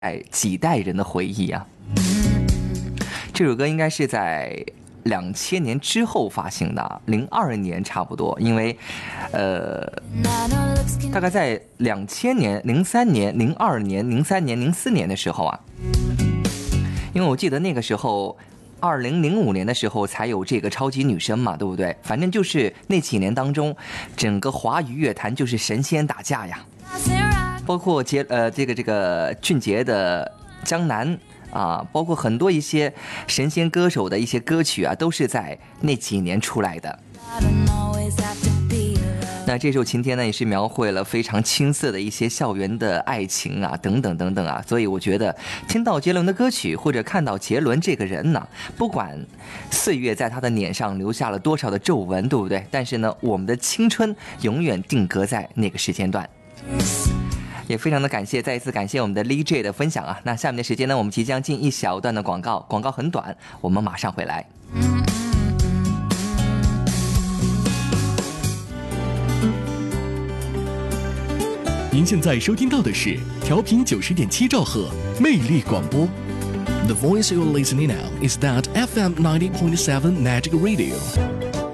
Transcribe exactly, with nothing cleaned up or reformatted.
几代人的回忆啊。这首歌应该是在两千年之后发行的，零二年差不多，因为呃，大概在两千年、零三年、零二年、零三年、零四年的时候啊，因为我记得那个时候二零零五年的时候才有这个超级女声嘛，对不对？反正就是那几年当中，整个华语乐坛就是神仙打架呀，包括杰呃这个这个俊杰的江南啊，包括很多一些神仙歌手的一些歌曲啊，都是在那几年出来的。那这首《晴天》呢，也是描绘了非常青涩的一些校园的爱情啊，等等等等啊。所以我觉得听到杰伦的歌曲，或者看到杰伦这个人呢，不管岁月在他的脸上留下了多少的皱纹，对不对？但是呢，我们的青春永远定格在那个时间段。也非常的感谢，再一次感谢我们的 Lee J 的分享啊。那下面的时间呢，我们即将进一小段的广告，广告很短，我们马上回来。 您现在收听到的是调频九十点七兆赫魅力广播。The voice you're listening now is that F M ninety point seven Magic Radio.